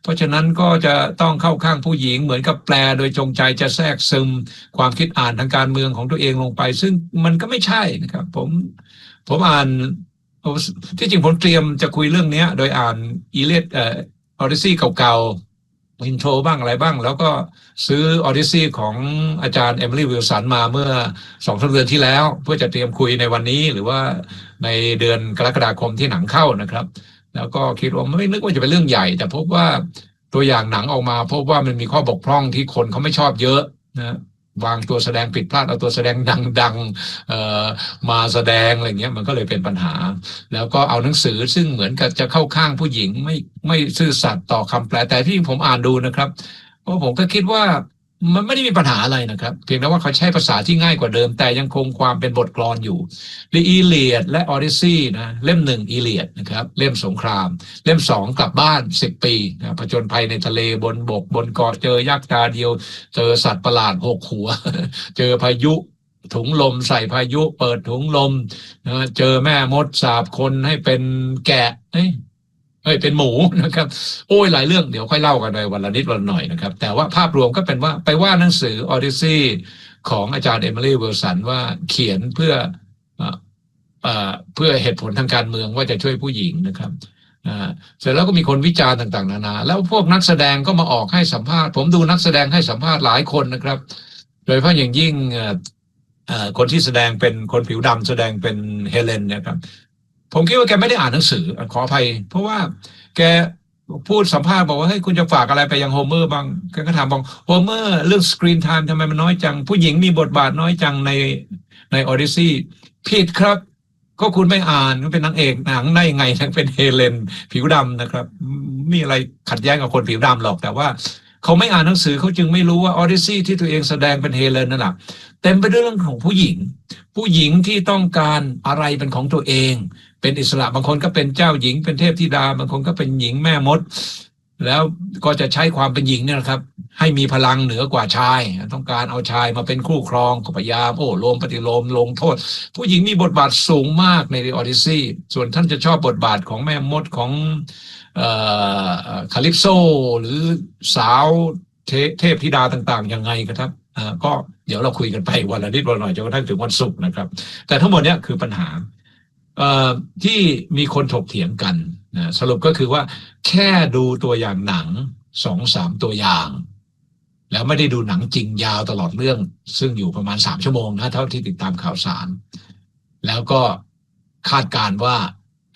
เพราะฉะนั้นก็จะต้องเข้าข้างผู้หญิงเหมือนกับแปลโดยจงใจจะแทรกซึมความคิดอ่านทางการเมืองของตัวเองลงไปซึ่งมันก็ไม่ใช่นะครับผมผมอ่านที่จริงผมเตรียมจะคุยเรื่องนี้โดยอ่านอีเลียดเอ่อออดิซีเก่าๆอินโทรบ้างอะไรบ้างแล้วก็ซื้อออดิซีของอาจารย์เอมิลี่วิลสันมาเมื่อสองสามเดือนที่แล้วเพื่อจะเตรียมคุยในวันนี้หรือว่าในเดือนกรกฎาคมที่หนังเข้านะครับแล้วก็คิดว่าไม่นึกว่าจะเป็นเรื่องใหญ่แต่พบว่าตัวอย่างหนังออกมาพบว่ามันมีข้อบกพร่องที่คนเขาไม่ชอบเยอะนะวางตัวแสดงผิดพลาดเอาตัวแสดงดังๆเอ่อมาแสดงอะไรเงี้ยมันก็เลยเป็นปัญหาแล้วก็เอาหนังสือซึ่งเหมือนกับจะเข้าข้างผู้หญิงไม่ไม่ซื่อสัตย์ต่อคำแปลแต่ที่ผมอ่านดูนะครับเพราะผมก็คิดว่ามันไม่ได้มีปัญหาอะไรนะครับเพียงแต่ว่าเขาใช้ภาษาที่ง่ายกว่าเดิมแต่ยังคงความเป็นบทกลอนอยู่ในอีเลียดและออดิซีนะเล่มหนึ่งอีเลียดนะครับเล่มสงครามเล่มสองกลับบ้านสิบปีนะผจญภัยในทะเลบนบกบนเกาะเจอยักษ์ตาเดียวเจอสัตว์ประหลาดหกหัว เจอพายุถุงลมใส่พายุเปิดถุงลมนะเจอแม่มดสาบคนให้เป็นแกะเอ้ยเฮ้ยเป็นหมูนะครับโอ้ยหลายเรื่องเดี๋ยวค่อยเล่ากันในวันละนิดวันละหน่อยนะครับแต่ว่าภาพรวมก็เป็นว่าไปว่าหนังสือ Odyssey ของอาจารย์เอมิลี่วิลสันว่าเขียนเพื่อเอ่อเอ่อเพื่อเหตุผลทางการเมืองว่าจะช่วยผู้หญิงนะครับอ่าเสร็จแล้วก็มีคนวิจารณ์ต่างๆนานาแล้วพวกนักแสดงก็มาออกให้สัมภาษณ์ผมดูนักแสดงให้สัมภาษณ์หลายคนนะครับโดยเฉพาะอย่างยิ่งเอ่อเอ่อคนที่แสดงเป็นคนผิวดำแสดงเป็นเฮเลนเนี่ยครับผมคิดว่าแกไม่ได้อ่านหนังสือขออภัยเพราะว่าแกพูดสัมภาษณ์บอกว่าเฮ้ยคุณจะฝากอะไรไปยังโฮเมอร์บ้างแกก็ถามบอกโฮเมอร์เรื่องสกรีนไทม์ทำไมมันน้อยจังผู้หญิงมีบทบาทน้อยจังในในออดิซีผิดครับก็คุณไม่อ่านมันเป็นนางเอกหนังได้ยังไงทั้งเป็นเฮเลนผิวดำนะครับมีอะไรขัดแย้งกับคนผิวดำหรอกแต่ว่าเขาไม่อ่านหนังสือเขาจึงไม่รู้ว่าออดิซีที่ตัวเองแสดงเป็นเฮเลนนั่นแหละเต็มไปด้วยเรื่องของผู้หญิงผู้หญิงที่ต้องการอะไรเป็นของตัวเองเป็นอิสระบางคนก็เป็นเจ้าหญิงเป็นเทพธิดาบางคนก็เป็นหญิงแม่มดแล้วก็จะใช้ความเป็นหญิงเนี่ยนะครับให้มีพลังเหนือกว่าชายต้องการเอาชายมาเป็นคู่ครองก็พยายามโอ้โลมปฏิโลมลงโทษผู้หญิงมีบทบาทสูงมากในออดิซีส่วนท่านจะชอบบทบาทของแม่มดของเอ่อคาลิปโซหรือสาวเทเทพธิดาต่างๆยังไงครับอ่าก็เดี๋ยวเราคุยกันไปวันละนิดวันละหน่อยจนกระทั่งถึงวันศุกร์นะครับแต่ทั้งหมดเนี้ยคือปัญหาเอ่อที่มีคนถกเถียงกันนะสรุปก็คือว่าแค่ดูตัวอย่างหนังสองสามตัวอย่างแล้วไม่ได้ดูหนังจริงยาวตลอดเรื่องซึ่งอยู่ประมาณสามชั่วโมงนะเท่าที่ติดตามข่าวสารแล้วก็คาดการณ์ว่า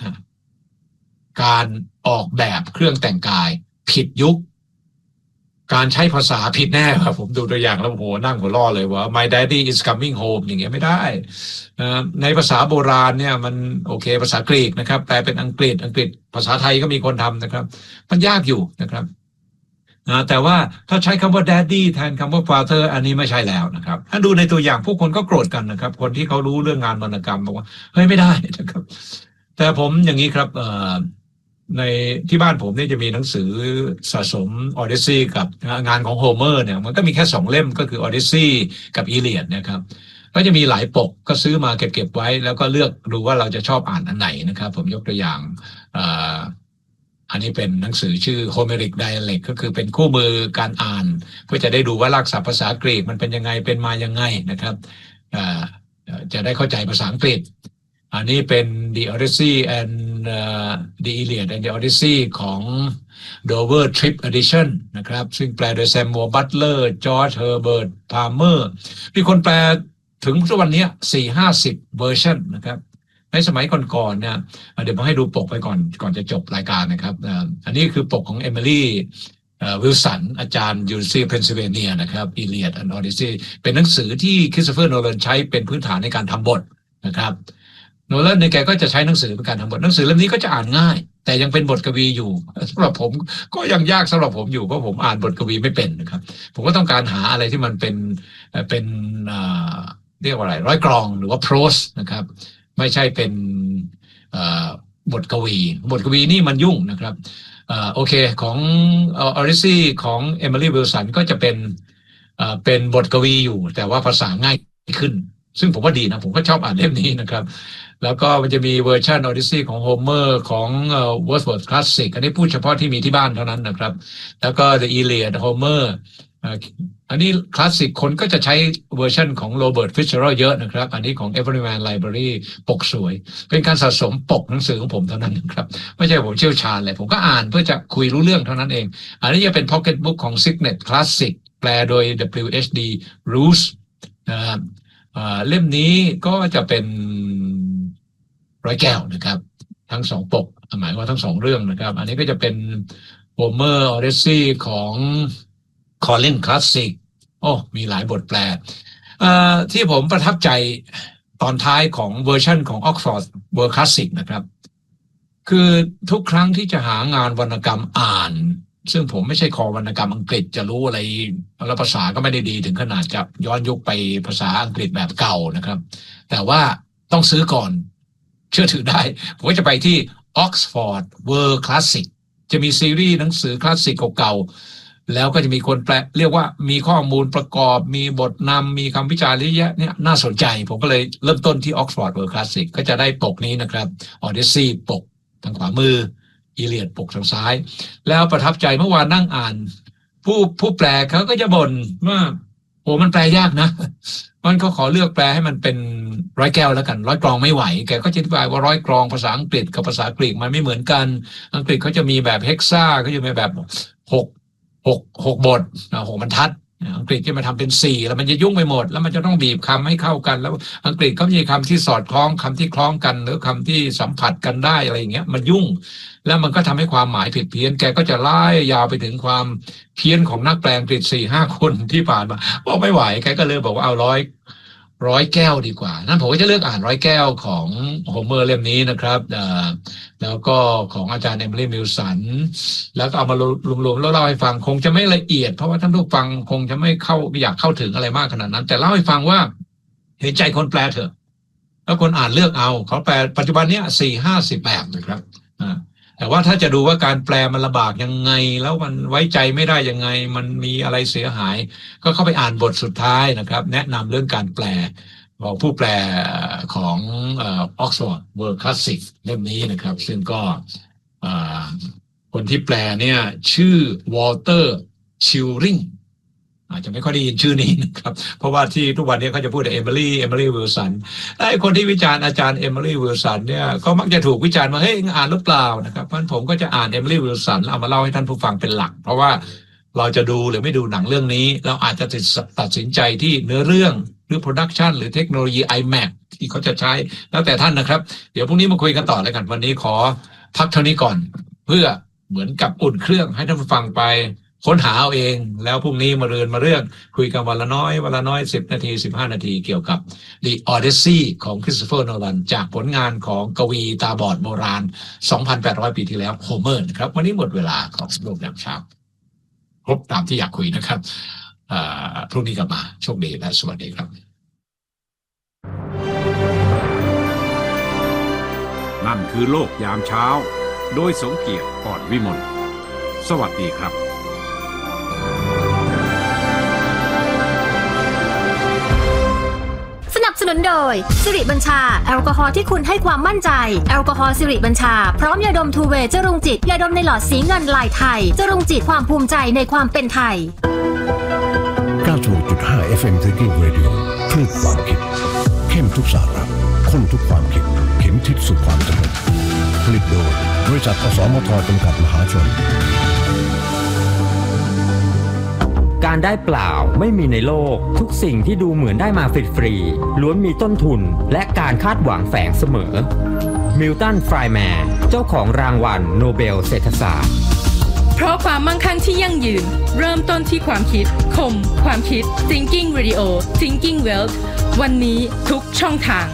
การออกแบบเครื่องแต่งกายผิดยุคการใช้ภาษาผิดแน่ครับผมดูตัวอย่างแล้วโหนั่งหัวล้อเลยว่า My Daddy is coming home อย่างเงี้ยไม่ได้ในภาษาโบราณเนี่ยมันโอเคภาษากรีกนะครับแปลเป็นอังกฤษอังกฤษภาษาไทยก็มีคนทำนะครับมันยากอยู่นะครับแต่ว่าถ้าใช้คำว่า Daddy แทนคำว่า Father อันนี้ไม่ใช่แล้วนะครับถ้าดูในตัวอย่างผู้คนก็โกรธกันนะครับคนที่เขารู้เรื่องงานวรรณกรรมบอกว่าเฮ้ยไม่ได้นะครับแต่ผมอย่างนี้ครับในที่บ้านผมเนี่ยจะมีหนังสือสะสม Odyssey กับงานของโฮเมอร์เนี่ยมันก็มีแค่สองเล่มก็คือ Odyssey กับ Iliad นะครับก็จะมีหลายปกก็ซื้อมาเก็บๆไว้แล้วก็เลือกดูว่าเราจะชอบอ่านอันไหนนะครับผมยกตัวอย่างอ่าอันนี้เป็นหนังสือชื่อ Homeric Dialect ก็คือเป็นคู่มือการอ่านเพื่อจะได้ดูว่ารากศัพท์ภาษากรีกมันเป็นยังไงเป็นมายังไงนะครับอ่าจะได้เข้าใจภาษาอังกฤษอันนี้เป็น The Odyssey and uh, The Iliad and the Odyssey ของ Dover Trip Edition นะครับซึ่งแปลโดย Samuel Butler George Herbert Palmer มีคนแปลถึงทุกวันนี้ สี่ห้าสิบ เวอร์ชันนะครับในสมัยก่อนๆเนี่ยเดี๋ยวผมให้ดูปกไปก่อนก่อนจะจบรายการนะครับอันนี้คือปกของ Emilyวิลสันอาจารย์ University of Pennsylvania นะครับ Iliad and Odyssey เป็นหนังสือที่คริสโตเฟอร์โนแลนใช้เป็นพื้นฐานในการทำบทนะครับโนแลนในแกก็จะใช้หนังสือเป็นการทำบทหนังสือเล่มนี้ก็จะอ่านง่ายแต่ยังเป็นบทกวีอยู่สำหรับผมก็ยังยากสำหรับผมอยู่เพราะผมอ่านบทกวีไม่เป็นนะครับผมก็ต้องการหาอะไรที่มันเป็นเป็นเรียกว่าอะไรร้อยกลองหรือว่าโพรสนะครับไม่ใช่เป็นบทกวีบทกวีนี่มันยุ่งนะครับโอเคของ Odyssey ของ Emily Wilson ก็จะเป็นเป็นบทกวีอยู่แต่ว่าภาษาง่ายขึ้นซึ่งผมว่าดีนะผมก็ชอบอ่านเล่มนี้นะครับแล้วก็มันจะมีเวอร์ชัน Odyssey ของ Homer ของเอ่อ Wordsworth Classic อันนี้พูดเฉพาะที่มีที่บ้านเท่านั้นนะครับแล้วก็ The Iliad Homer อันนี้คลาสสิกคนก็จะใช้เวอร์ชันของโรเบิร์ตฟิชเชอร์เยอะนะครับอันนี้ของ Everyman Library ปกสวยเป็นการสะสมปกหนังสือของผมเท่านั้นนะครับไม่ใช่ผมเชี่ยวชาญเลยผมก็อ่านเพื่อจะคุยรู้เรื่องเท่านั้นเองอันนี้จะเป็น Pocket Book ของ Signet Classic แปลโดย ดับเบิลยู เอช ดี Roos นะครับเล่มนี้ก็จะเป็นร้อยแก้วนะครับทั้งสองปกหมายว่าทั้งสองเรื่องนะครับอันนี้ก็จะเป็น Homer Odyssey ของColin Classic โอ้มีหลายบทแปลที่ผมประทับใจตอนท้ายของเวอร์ชันของ Oxford World Classic นะครับคือทุกครั้งที่จะหางานวรรณกรรมอ่านซึ่งผมไม่ใช่คอวรรณกรรมอังกฤษจะรู้อะไรแล้วภาษาก็ไม่ได้ดีถึงขนาดจะย้อนยุคไปภาษาอังกฤษแบบเก่านะครับแต่ว่าต้องซื้อก่อนเชื่อถือได้ผมก็จะไปที่ Oxford World Classic จะมีซีรีส์หนังสือคลาสสิกเก่าๆแล้วก็จะมีคนแปลเรียกว่ามีข้อมูลประกอบมีบทนำมีคำวิจารณ์เยอะแยะเนี่ยน่าสนใจผมก็เลยเริ่มต้นที่ Oxford World Classic ก็จะได้ปกนี้นะครับ Odyssey ปกทางขวามือ Iliad ปกทางซ้ายแล้วประทับใจเมื่อวานนั่งอ่านผู้ผู้แปลเขาก็จะบ่นว่าโอ้มันแปลยากนะมันก็ขอเลือกแปลให้มันเป็นร้อยแก้วแล้วกันร้อยกลองไม่ไหวแกก็จะอธิบายว่าร้อยกลองภาษาอังกฤษกับภาษากรีกมันไม่เหมือนกันอังกฤษเขาจะมีแบบเฮกซาเขาจะมีแบบหกหกหกบทนะหกบรรทัดอังกฤษจะมาทำเป็นสี่แล้วมันจะยุ่งไปหมดแล้วมันจะต้องบีบคำให้เข้ากันแล้วอังกฤษเขามีคำที่สอดคล้องคำที่คล้องกันหรือคำที่สัมผัสกันได้อะไรอย่างเงี้ยมันยุ่งแล้วมันก็ทำให้ความหมายผิดเพี้ยนแกก็จะไล่ยาวไปถึงความเพี้ยนของนักแปลอังกฤษสี่ห้าคนที่ผ่านมาบอกไม่ไหวแกก็เลยบอกว่าเอาร้อยร้อยแก้วดีกว่านั่นผมก็จะเลือกอ่านร้อยแก้วของโฮเมอร์เล่มนี้นะครับแล้วก็ของอาจารย์เอมิลี่มิลสันแล้วก็เอามารวมๆแล้วเล่าให้ฟังคงจะไม่ละเอียดเพราะว่าท่านผู้ฟังคงจะไม่เข้าไม่อยากเข้าถึงอะไรมากขนาดนั้นแต่เล่าให้ฟังว่าเห็นใจคนแปลเถอะแล้วคนอ่านเลือกเอาเขาแปลปัจจุบันนี้สี่ห้าสิบแบบนะครับแต่ว่าถ้าจะดูว่าการแปลมันลำบากยังไงแล้วมันไว้ใจไม่ได้ยังไงมันมีอะไรเสียหายก็เข้าไปอ่านบทสุดท้ายนะครับแนะนำเรื่องการแปลของผู้แปลของเอ่อ Oxford World Classic เล่มนี้นะครับซึ่งก็คนที่แปลเนี่ยชื่อวอลเตอร์ชิลริงอาจจะไม่ค่อยได้ยินชื่อนี้นะครับเพราะว่าที่ทุกวันนี้เขาจะพูดแต่เอมิลี่เอมิลี่วิลสันไอ้คนที่วิจารณ์อาจารย์เอมิลี่วิลสันเนี่ยก็มักจะถูกวิจารณ์ว่าเฮ้ยอ่านหรือเปล่านะครับเพราะผมก็จะอ่านเอมิลี่วิลสันเอามาเล่าให้ท่านผู้ฟังเป็นหลักเพราะว่าเราจะดูหรือไม่ดูหนังเรื่องนี้เราอาจจะตัดสินใจที่เนื้อเรื่องหรือโปรดักชันหรือเทคโนโลยี ไอแม็ก ที่เขาจะใช้แล้วแต่ท่านนะครับเดี๋ยวพรุ่งนี้มาคุยกันต่อเลยกันวันนี้ขอพักเท่านี้ก่อนเพื่อเหมือนกับอุ่นเครื่องให้ท่านผู้ฟังไปค้นหาเอาเองแล้วพรุ่งนี้มาเรือนมาเรื่องคุยกันวันละน้อยวันละน้อยสิบนาทีสิบห้านาทีเกี่ยวกับ The Odyssey ของคริสโตเฟอร์โนแลนจากผลงานของกวีตาบอดโบราณ สองพันแปดร้อย ปีที่แล้วโฮเมอร์นะครับวันนี้หมดเวลาของโลกยามเช้าครบตามที่อยากคุยนะครับพรุ่งนี้กลับมาโชคดีและสวัสดีครับนั่นคือโลกยามเช้าโดยสมเกียรติอ่อนวิมลสวัสดีครับสนับสนุนโดยสิริบัญชาแอลกอฮอล์ที่คุณให้ความมั่นใจแอลกอฮอล์สิริบัญชาพร้อมยาดมทูเวย์จรุงจิตยาดมในหลอดสีเงินลายไทยจรุงจิตความภูมิใจในความเป็นไทยเก้าสิบหกจุดห้า เอฟ เอ็ม Thinking Radio คลื่นความคิดเข้มทุกสาระข้นทุกความคิดเข็มทิศสู่ความสำเร็จผลิตโดยบริษัทอสมทจำกัดมหาชนการได้เปล่าไม่มีในโลกทุกสิ่งที่ดูเหมือนได้มาฟรีๆล้วนมีต้นทุนและการคาดหวังแฝงเสมอมิลตัน ฟรายแมร์เจ้าของรางวัลโนเบลเศรษฐศาสตร์เพราะความมั่งคั่งที่ยั่งยืนเริ่มต้นที่ความคิดคมความคิด Thinking Radio Thinking Wealth วันนี้ทุกช่องทาง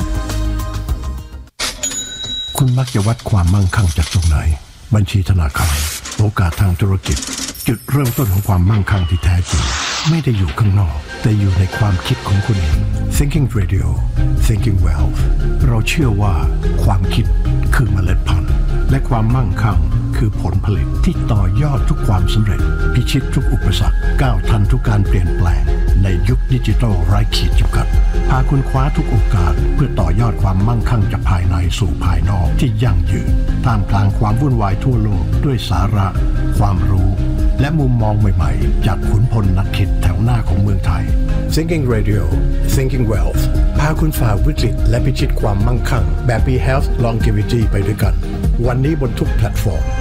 คุณมักจะวัดความมั่งคั่งจากตรงไหนบัญชีธนาคารโอกาสทางธุรกิจจุดเริ่มต้นของความมั่งคั่งที่แท้จริงไม่ได้อยู่ข้างนอกแต่อยู่ในความคิดของคุณเอง Thinking Radio Thinking Wealth เราเชื่อว่าความคิดคือเมล็ดพันธุ์และความมั่งคั่งคือผลผลิตที่ต่อยอดทุกความสำเร็จพิชิตทุกอุปสรรคก้าวทันทุกการเปลี่ยนแปลงในยุคดิจิทัลไร้ขีดจำกัดผ่านาคุณคว้าทุกโอกาสเพื่อต่อยอดความมั่งคั่งจากภายในสู่ภายนอกที่ยั่งยืนท่ามกลางความวุ่นวายทั่วโลกด้วยสาระความรู้และมุมมองใหม่ๆจากขุนพลนักคิดแถวหน้าของเมืองไทย Thinking Radio Thinking Wealth พาคุณฝ่าวิกฤตและพิชิตความมั่งคั่งแบบ Health Longevity ไปด้วยกันวันนี้บนทุกแพลตฟอร์ม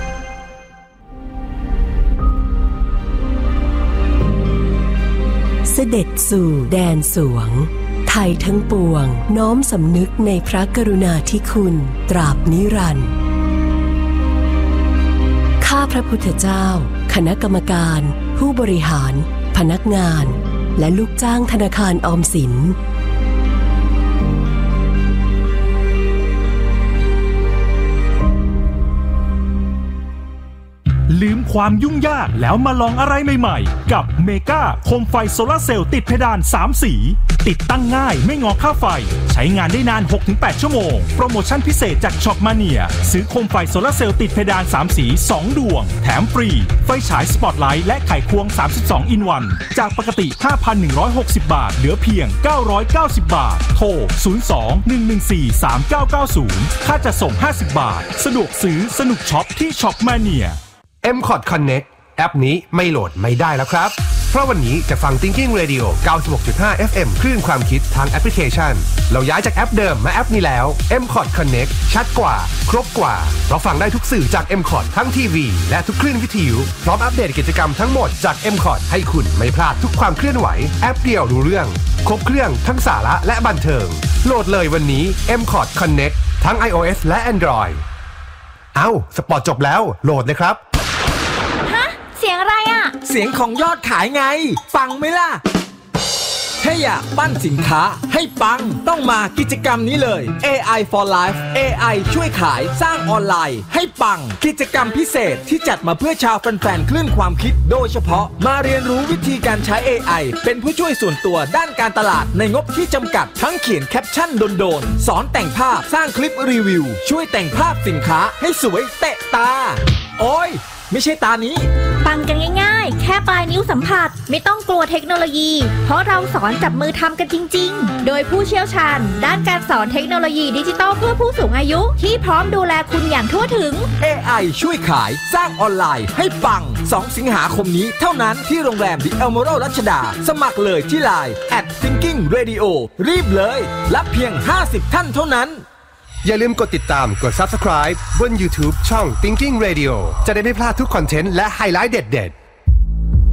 เสด็จสู่แดนสวงไทยทั้งปวงน้อมสำนึกในพระกรุณาธิคุณตราบนิรันดร์ข้าพระพุทธเจ้าคณะกรรมการผู้บริหารพนักงานและลูกจ้างธนาคารออมสินลืมความยุ่งยากแล้วมาลองอะไรใหม่ๆกับเมกาโคมไฟโซลาร์เซลล์ติดเพดานสามสีติดตั้งง่ายไม่งอค่าไฟใช้งานได้นาน หกถึงแปด ชั่วโมงโปรโมชั่นพิเศษจากช็อปมาเนียซื้อโคมไฟโซลาร์เซลล์ติดเพดานสามสีสองดวงแถมฟรีไฟฉายสปอตไลท์และไขควงสามสิบสองอินวันจากปกติ ห้าพันหนึ่งร้อยหกสิบ บาทเหลือเพียงเก้าร้อยเก้าสิบ บาทโทรศูนย์ สอง หนึ่ง หนึ่ง สี่ สาม เก้า เก้า ศูนย์ค่าจัดส่งห้าสิบบาทสะดวกซื้อสนุกช็อปที่ช็อปมาเนียเอ็ม คอร์ด Connect แอปนี้ไม่โหลดไม่ได้แล้วครับเพราะวันนี้จะฟัง Thinking Radio เก้าสิบหกจุดห้า เอฟ เอ็ม คลื่นความคิดทางแอปพลิเคชันเราย้ายจากแอปเดิมมาแอปนี้แล้ว เอ็ม คอร์ด Connect ชัดกว่าครบกว่าเพราะฟังได้ทุกสื่อจาก เอ็ม คอร์ด ทั้งทีวีและทุกคลื่นวิทยุพร้อมอัปเดตกิจกรรมทั้งหมดจาก เอ็ม คอร์ด ให้คุณไม่พลาดทุกความเคลื่อนไหวแอปเดียวรู้เรื่องครบเครื่องทั้งสาระและบันเทิงโหลดเลยวันนี้ เอ็ม คอร์ด Connect ทั้ง iOS และ Android เอ้าสปอร์ตจบแล้วโหลดเลยครับเสียงอะไรอ่ะเสียงของยอดขายไงปังไหมล่ะถ้าอยากปั้นสินค้าให้ปังต้องมากิจกรรมนี้เลย เอ ไอ for Life เอ ไอ ช่วยขายสร้างออนไลน์ให้ปังกิจกรรมพิเศษที่จัดมาเพื่อชาวแฟนๆคลื่นความคิดโดยเฉพาะมาเรียนรู้วิธีการใช้ เอ ไอ เป็นผู้ช่วยส่วนตัวด้านการตลาดในงบที่จำกัดทั้งเขียนแคปชั่นโดนๆสอนแต่งภาพสร้างคลิปรีวิวช่วยแต่งภาพสินค้าให้สวยเตะตาโอ้ยไม่ใช่ตานี้ปังกันง่ายๆแค่ปลายนิ้วสัมผัสไม่ต้องกลัวเทคโนโลยีเพราะเราสอนจับมือทำกันจริงๆโดยผู้เชี่ยวชาญด้านการสอนเทคโนโลยีดิจิทัลเพื่อผู้สูงอายุที่พร้อมดูแลคุณอย่างทั่วถึงเอ ไอ ช่วยขายสร้างออนไลน์ให้ปังสองสิงหาคมนี้เท่านั้นที่โรงแรม The Emerald รัชดาสมัครเลยที่ ไลน์ แอท Thinking Radio รีบเลยรับเพียงห้าสิบท่านเท่านั้นอย่าลืมกดติดตามกด Subscribe บน YouTube ช่อง Thinking Radio จะได้ไม่พลาดทุกคอนเทนต์และไฮไลท์เด็ดๆ